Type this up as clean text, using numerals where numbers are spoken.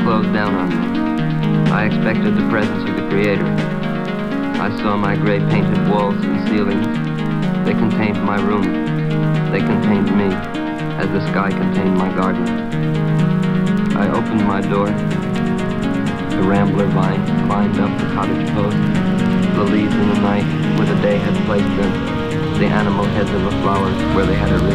closed down on me. I expected the presence of the Creator. I saw my gray painted walls and ceilings. They contained my room. They contained me, as the sky contained my garden. I opened my door. The rambler vine climbed up the cottage post. The leaves in the night where the day had placed them. The animal heads of the flowers where they had arisen.